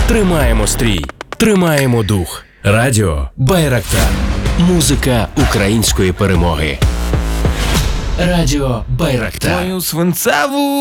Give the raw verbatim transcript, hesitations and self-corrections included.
Тримаємо стрій, тримаємо дух. Радіо Байрактар. Музика української перемоги. Радіо Байрактар. Твою свинцеву